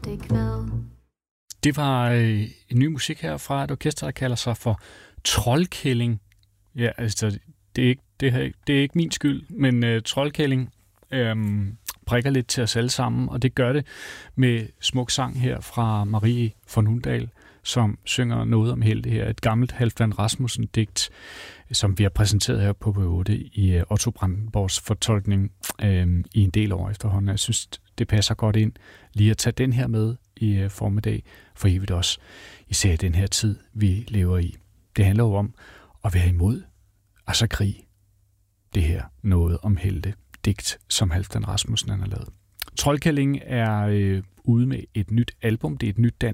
det kvad. Det var en ny musik her fra et orkester, der kalder sig for Troldkælling. Ja, altså, det er ikke min skyld, men Troldkælling prikker lidt til os alle sammen, og det gør det med smuk sang her fra Marie von Hundal, som synger noget om helte her. Et gammelt Halfdan Rasmussen-digt, som vi har præsenteret her på P8 i Otto Brandenborgs fortolkning i en del år efterhånden. Jeg synes, det passer godt ind lige at tage den her med i formiddag, for evigt også, især i den her tid, vi lever i. Det handler jo om at være imod, altså krig. Det her noget om helte digt, som Halfdan Rasmussen har lavet. Troldkælling er ude med et nyt album. Det er et nyt dansk